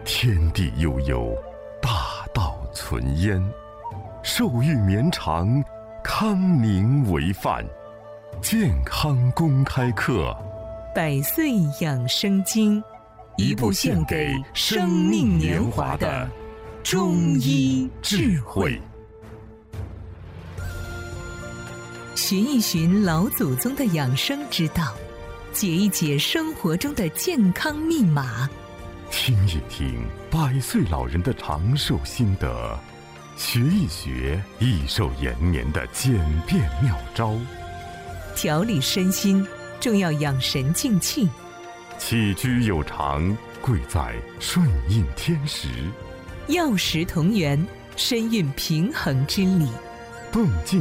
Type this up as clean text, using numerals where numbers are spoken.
天地悠悠，大道存焉。寿欲绵长，康宁为范。健康公开课， 100岁养生经，一部献给生命年华的中医智慧。寻一寻老祖宗的养生之道，解一解生活中的健康密码， 听一听100岁老人的长寿心得，学一学益寿延年的简便妙招。 调理身心，重要养神静气。 起居有常，贵在顺应天时。 药食同源，身运平衡之理。 动静